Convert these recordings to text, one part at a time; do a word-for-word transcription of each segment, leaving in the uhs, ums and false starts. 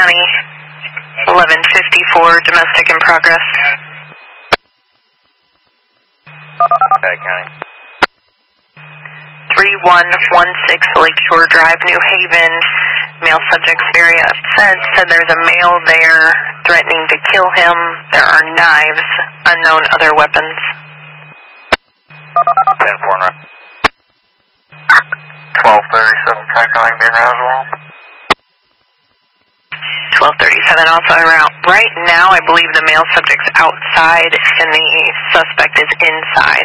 County, eleven fifty-four, domestic in progress. Baghdad County. three one one six Lakeshore Drive, New Haven. Male subject's very upset, said there's a male there threatening to kill him. There are knives, unknown other weapons. ten four nine. twelve thirty-seven, calling being Roswell. twelve thirty-seven, also around. Right now, I believe the male subject's outside and the suspect is inside.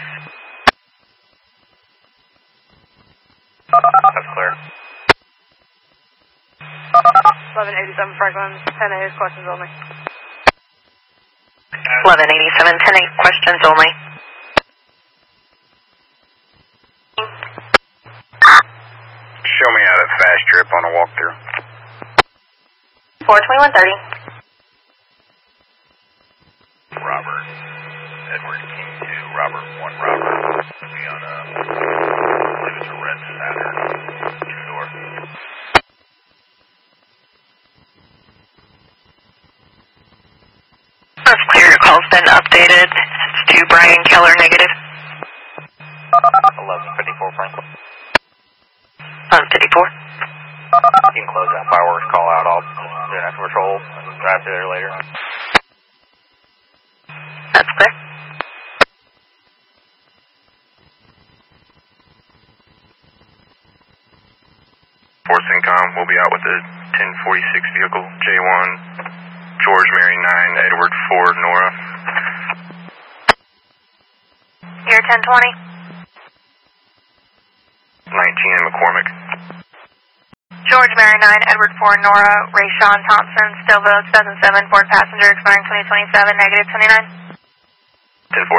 That's clear. eleven eighty-seven Franklin, ten A is questions only. eleven eighty-seven, ten eight, questions only. Show me out a fast trip on a walkthrough. four twenty-one thirty. Robert. Edward King two, Robert one, Robert. We on a, I believe it's a red Saturn. Two door. That's clear, your call's been updated. It's to Brian Keller, negative. eleven fifty-four Franklin. eleven fifty-four. You can close that fireworks call out. I'll just do an extra patrol and drive through there later. That's clear. Fort Syncom will be out with the ten forty-six vehicle, J one, George Mary nine, Edward four, Nora. Here, ten twenty. nineteen in McCormick. George Mary nine, Edward four, Nora, Ray Sean Thompson, Stillville, two thousand seven, Ford passenger, expiring twenty twenty-seven, negative twenty-nine. ten four.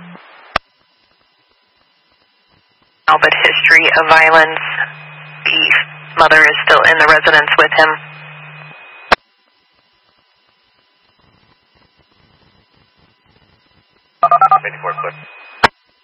Albert history of violence. The mother is still in the residence with him. fifty-four, clear.